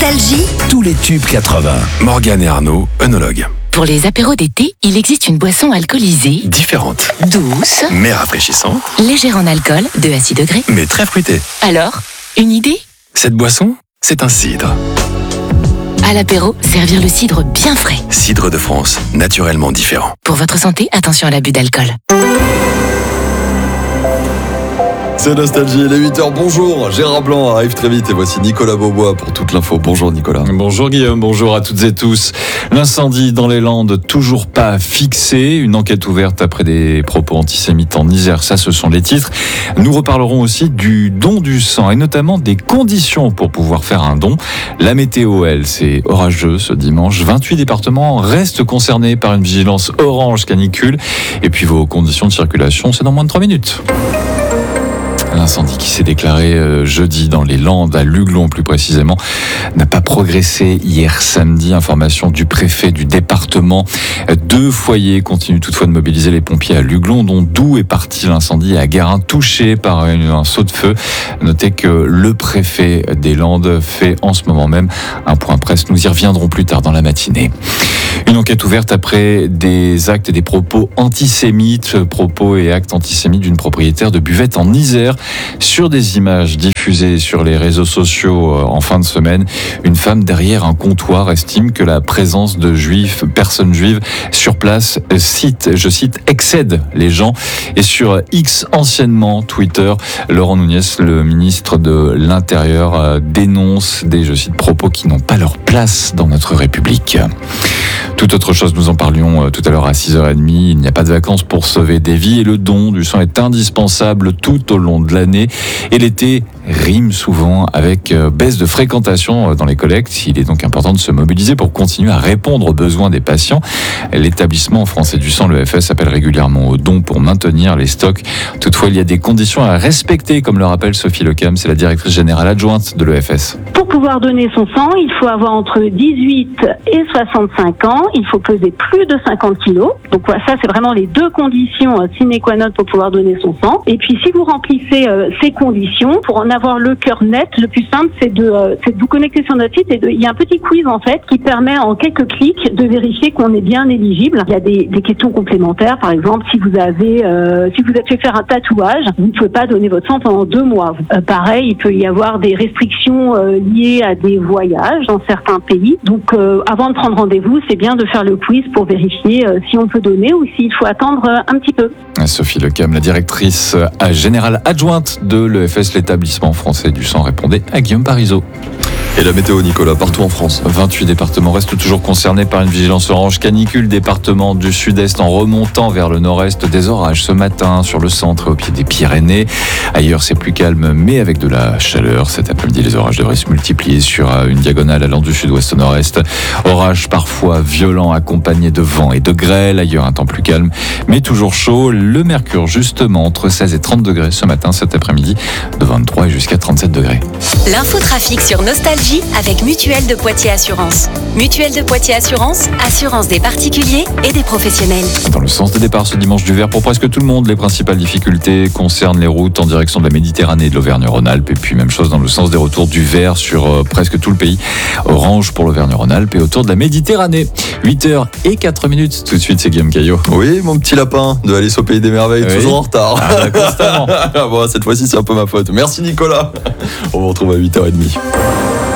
Nostalgie, Tous les tubes 80. Morgane et Arnaud, œnologues. Pour les apéros d'été, il existe une boisson alcoolisée, Différentes, douce, mais rafraîchissantes, légère en alcool, 2 à 6 degrés. mais très fruitées. Alors, une idée? Cette boisson, c'est un cidre. À l'apéro, servir le cidre bien frais. Cidre de France, naturellement différent. Pour votre santé, attention à l'abus d'alcool. C'est Nostalgie, il est 8h, bonjour, Gérard Blanc arrive très vite et voici Nicolas Beaubois pour toute l'info. Bonjour Nicolas. Bonjour Guillaume, bonjour à toutes et tous. L'incendie dans les Landes, toujours pas fixé. Une enquête ouverte après des propos antisémites en Isère, ça ce sont les titres. Nous reparlerons aussi du don du sang et notamment des conditions pour pouvoir faire un don. La météo, elle, c'est orageux ce dimanche. 28 départements restent concernés par une vigilance orange canicule. Et puis vos conditions de circulation, c'est dans moins de 3 minutes. L'incendie qui s'est déclaré jeudi dans les Landes, à Luglon plus précisément, n'a pas progressé hier samedi. Information du préfet du département. 2 foyers continuent toutefois de mobiliser les pompiers à Luglon, dont d'où est parti l'incendie à Garin, touché par un saut de feu. Notez que le préfet des Landes fait en ce moment même un point presse. Nous y reviendrons plus tard dans la matinée. Une enquête ouverte après des actes et des propos antisémites, propos et actes antisémites d'une propriétaire de buvette en Isère. Sur des images diffusées sur les réseaux sociaux en fin de semaine, une femme derrière un comptoir estime que la présence de personnes juives sur place, je cite, excède les gens. Et sur X, anciennement Twitter, Laurent Nunez, le ministre de l'Intérieur, dénonce des, je cite, propos qui n'ont pas leur place dans notre République. Toute autre chose, nous en parlions tout à l'heure à 6h30, il n'y a pas de vacances pour sauver des vies et le don du sang est indispensable tout au long de l'année. Et l'été rime souvent avec baisse de fréquentation dans les collectes. Il est donc important de se mobiliser pour continuer à répondre aux besoins des patients. L'établissement français du sang, l'EFS, appelle régulièrement aux dons pour maintenir les stocks. Toutefois, il y a des conditions à respecter, comme le rappelle Sophie Lecam, c'est la directrice générale adjointe de l'EFS. Pour pouvoir donner son sang, il faut avoir entre 18 et 65 ans. Il faut peser plus de 50 kilos. Donc voilà, ça c'est vraiment les 2 conditions sine qua non pour pouvoir donner son sang. Et puis si vous remplissez ces conditions, pour en avoir le cœur net, le plus simple c'est de vous connecter sur notre site et il y a un petit quiz en fait qui permet en quelques clics de vérifier qu'on est bien éligible. Il y a des questions complémentaires, par exemple si vous êtes fait faire un tatouage, vous ne pouvez pas donner votre sang pendant 2 mois. Pareil, il peut y avoir des restrictions liées à des voyages dans certains pays. Donc avant de prendre rendez-vous, c'est bien de faire le quiz pour vérifier si on peut donner ou s'il faut attendre un petit peu. Sophie Lecam, la directrice générale adjointe de l'EFS, l'établissement français du sang, répondait à Guillaume Parisot. Et la météo Nicolas, partout en France. 28 départements restent toujours concernés par une vigilance orange canicule. Département du sud-est en remontant vers le nord-est, des orages ce matin sur le centre et au pied des Pyrénées. Ailleurs, c'est plus calme, mais avec de la chaleur. Cet après-midi, les orages devraient se multiplier sur une diagonale allant du sud-ouest au nord-est. Orages parfois violents accompagnés de vent et de grêle. Ailleurs, un temps plus calme, mais toujours chaud. Le mercure, justement, entre 16 et 30 degrés ce matin, cet après-midi, de 23 et jusqu'à 37 degrés. l'infotrafic sur Nostalgie avec Mutuelle de Poitiers Assurance. Mutuelle de Poitiers Assurance, assurance des particuliers et des professionnels. Dans le sens des départs ce dimanche du Vert pour presque tout le monde, les principales difficultés concernent les routes en direction de la Méditerranée et de l'Auvergne-Rhône-Alpes. Et puis même chose dans le sens des retours du Vert sur presque tout le pays. Orange pour l'Auvergne-Rhône-Alpes et autour de la Méditerranée. 8h04. Tout de suite, c'est Guillaume Caillot. Oui, mon petit lapin de Alice au Pays des Merveilles, Oui. toujours en retard. Constamment. Bon, cette fois-ci, c'est un peu ma faute. Merci Nicolas. On vous retrouve à 8h30.